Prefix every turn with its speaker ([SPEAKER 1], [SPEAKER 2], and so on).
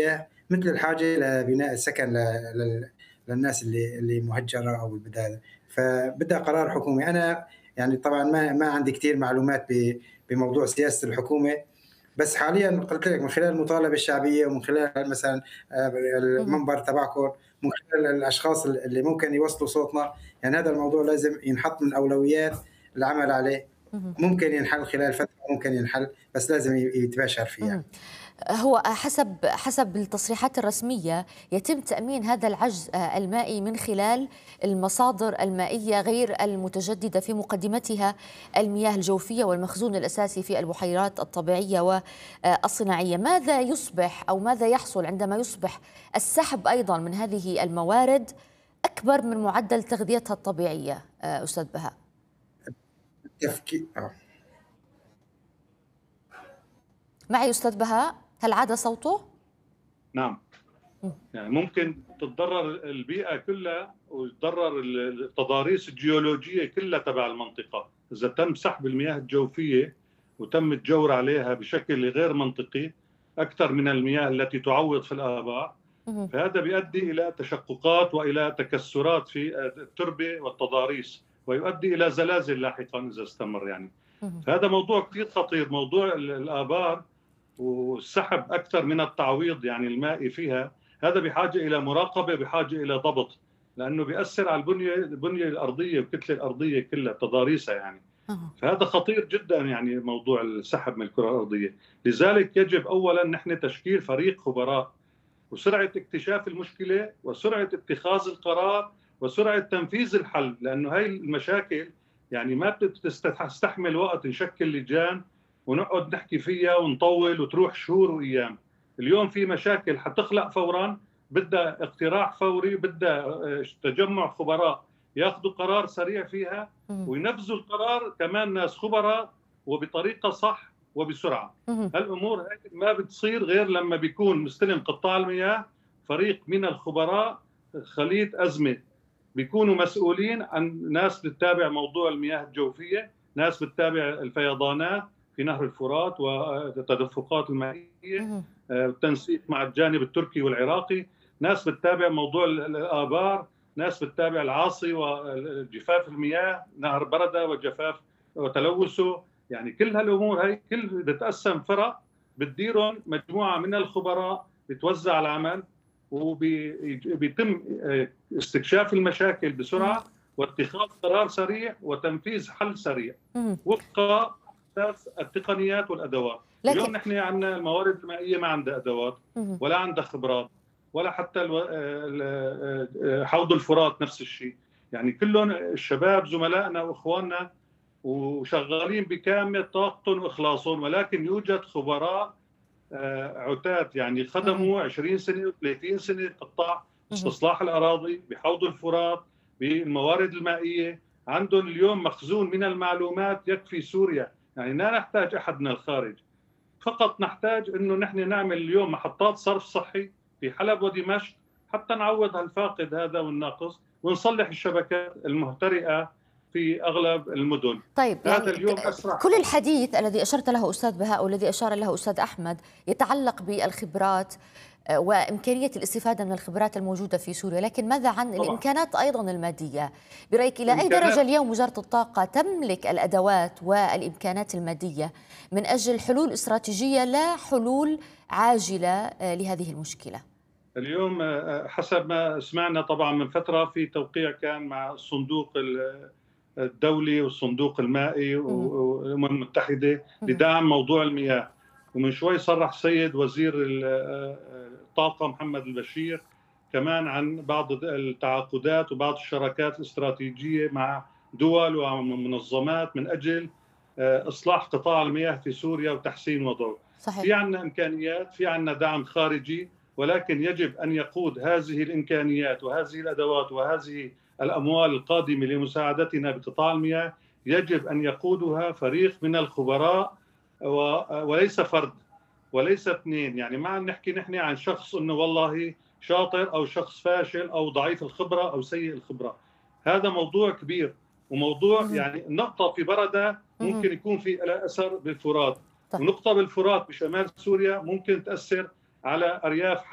[SPEAKER 1] المياه، مثل الحاجة لبناء السكن للناس اللي مهجرة أو البداية. فبدها قرار حكومي. أنا يعني طبعًا ما عندي كتير معلومات بموضوع سياسة الحكومة، بس حاليًا قلت لك من خلال المطالبة الشعبية ومن خلال مثلًا
[SPEAKER 2] اهم،
[SPEAKER 1] المنبر تبعكم، من خلال الأشخاص اللي ممكن يوصلوا صوتنا، يعني هذا الموضوع لازم ينحط من أولويات العمل عليه.
[SPEAKER 2] اهم،
[SPEAKER 1] ممكن ينحل خلال فترة، ممكن ينحل، بس لازم يتباشر فيها.
[SPEAKER 2] اهم. هو حسب التصريحات الرسمية يتم تأمين هذا العجز المائي من خلال المصادر المائية غير المتجددة، في مقدمتها المياه الجوفية والمخزون الأساسي في البحيرات الطبيعية والصناعية. ماذا يصبح أو ماذا يحصل عندما يصبح السحب أيضا من هذه الموارد أكبر من معدل تغذيتها الطبيعية أستاذ بهاء؟
[SPEAKER 1] آه.
[SPEAKER 2] معي أستاذ بهاء، هل عاد صوته؟
[SPEAKER 3] نعم. يعني ممكن تتضرر البيئة كلها وتتضرر التضاريس الجيولوجية كلها تبع المنطقة إذا تم سحب المياه الجوفية وتم الجور عليها بشكل غير منطقي أكثر من المياه التي تعوض في الآبار.
[SPEAKER 2] مهم.
[SPEAKER 3] فهذا بيؤدي إلى تشققات وإلى تكسرات في التربة والتضاريس، ويؤدي إلى زلازل لاحقا إذا استمر يعني.
[SPEAKER 2] مهم.
[SPEAKER 3] فهذا موضوع كثير خطير، موضوع الآبار والسحب أكثر من التعويض يعني المائي فيها. هذا بحاجة إلى مراقبة، بحاجة إلى ضبط، لأنه بيأثر على البنية الأرضية والكتلة الأرضية كلها تضاريسها يعني.
[SPEAKER 2] أها.
[SPEAKER 3] فهذا خطير جدا يعني موضوع السحب من الكرة الأرضية. لذلك يجب أولا نحن تشكيل فريق خبراء، وسرعة اكتشاف المشكلة وسرعة اتخاذ القرار وسرعة تنفيذ الحل، لأنه هاي المشاكل يعني ما بتستحمل وقت نشكل لجان ونقعد نحكي فيها ونطول وتروح شهور وأيام. اليوم في مشاكل حتخلق فورا، بدها اقتراح فوري، بدها تجمع خبراء ياخذوا قرار سريع فيها
[SPEAKER 2] مهم.
[SPEAKER 3] وينفذوا القرار كمان ناس خبراء وبطريقة صح وبسرعة.
[SPEAKER 2] مهم.
[SPEAKER 3] هالأمور هاي ما بتصير غير لما بيكون مستلم قطاع المياه فريق من الخبراء خليط أزمة، بيكونوا مسؤولين عن ناس بتتابع موضوع المياه الجوفية، ناس بتتابع الفيضانات في نهر الفرات والتدفقات المائية،
[SPEAKER 2] مهم.
[SPEAKER 3] التنسيق مع الجانب التركي والعراقي، ناس بتتابع موضوع الآبار، ناس بتتابع العاصي وجفاف المياه، نهر بردة وجفاف وتلوثه. يعني كل هالامور هي كل بتقسم فرق بتديرهم مجموعه من الخبراء، بتوزع العمل وبيتم استكشاف المشاكل بسرعه واتخاذ قرار سريع وتنفيذ حل سريع
[SPEAKER 2] مهم.
[SPEAKER 3] وفق اساس التقنيات والادوات.
[SPEAKER 2] لكن
[SPEAKER 3] اليوم نحن عندنا الموارد المائيه ما عندها ادوات
[SPEAKER 2] مهم.
[SPEAKER 3] ولا عندها خبرات، ولا حتى حوض الفرات نفس الشيء. يعني كلهم الشباب زملائنا واخواننا وشغالين بكامل طاقتهم واخلاصهم، ولكن يوجد خبراء عتاة يعني
[SPEAKER 2] مهم.
[SPEAKER 3] خدموا 20 سنه و30 سنه قطاع
[SPEAKER 2] مهم.
[SPEAKER 3] استصلاح الاراضي بحوض الفرات بالموارد المائيه، عندهم اليوم مخزون من المعلومات يكفي سوريا. يعني لا نحتاج احد من الخارج، فقط نحتاج انه نحن نعمل اليوم محطات صرف صحي في حلب ودمشق حتى نعوض الفاقد هذا والناقص ونصلح الشبكات المهترئه في اغلب المدن.
[SPEAKER 2] طيب،
[SPEAKER 3] هذا
[SPEAKER 2] يعني
[SPEAKER 3] اليوم اسرع
[SPEAKER 2] كل
[SPEAKER 3] حل.
[SPEAKER 2] الحديث الذي أشرت له أستاذ بهاء والذي أشار له أستاذ أحمد يتعلق بالخبرات وإمكانية الاستفادة من الخبرات الموجودة في سوريا، لكن ماذا عن
[SPEAKER 3] طبعا
[SPEAKER 2] الإمكانات أيضا المادية؟ برأيك إلى أي درجة
[SPEAKER 3] الامكانات،
[SPEAKER 2] اليوم وزارة الطاقة تملك الأدوات والإمكانات المادية من أجل حلول استراتيجية لا حلول عاجلة لهذه المشكلة؟
[SPEAKER 3] اليوم حسب ما سمعنا طبعا من فتره في توقيع كان مع الصندوق الدولي والصندوق المائي
[SPEAKER 2] مهم.
[SPEAKER 3] والامم المتحده
[SPEAKER 2] مهم.
[SPEAKER 3] لدعم موضوع المياه. ومن شوي صرح سيد وزير الطاقه محمد البشير كمان عن بعض التعاقدات وبعض الشراكات الاستراتيجيه مع دول ومنظمات من اجل اصلاح قطاع المياه في سوريا وتحسين وضعه.
[SPEAKER 2] صحيح.
[SPEAKER 3] في عندنا امكانيات، في عندنا دعم خارجي، ولكن يجب ان يقود هذه الامكانيات وهذه الادوات وهذه الاموال القادمه لمساعدتنا بقطاع المياه، يجب ان يقودها فريق من الخبراء وليس فرد وليس اثنين. يعني ما عم نحكي نحن عن شخص انه والله شاطر او شخص فاشل او ضعيف الخبره او سيء الخبره. هذا موضوع كبير وموضوع
[SPEAKER 2] مهم.
[SPEAKER 3] يعني نقطه في بردة
[SPEAKER 2] مهم.
[SPEAKER 3] ممكن يكون في لها اثر بالفرات،
[SPEAKER 2] طيب.
[SPEAKER 3] ونقطه بالفرات بشمال سوريا ممكن تاثر على ارياف